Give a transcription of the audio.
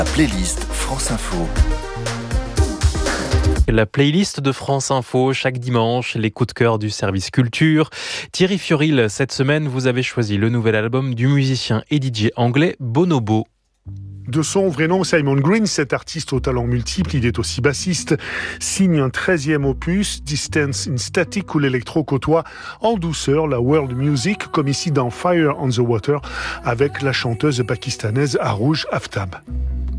La playlist France Info. La playlist de France Info, chaque dimanche, les coups de cœur du service culture. Thierry Furil, cette semaine, vous avez choisi le nouvel album du musicien et DJ anglais Bonobo. De son vrai nom, Simon Green, cet artiste au talent multiple, il est aussi bassiste, signe un 13e opus, Distance in Static, où l'électro côtoie en douceur la world music, comme ici dans Fire on the Water, avec la chanteuse pakistanaise Arooj Aftab.